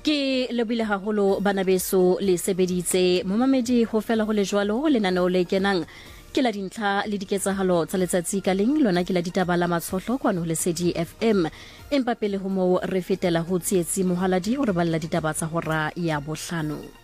Ke lebile haholo bana beso le sebeditse momamedi ho fela ho le jwalo lenaneo le kenang ke la dintlha le diketsahalo tsa letsatsi ka leng lona ke la ditaba la matshohlo kwano le Lesedi FM empa pele ho mo re fetela ho tsietsi mohaladi hore balla ditaba tsa hora ya bohlano.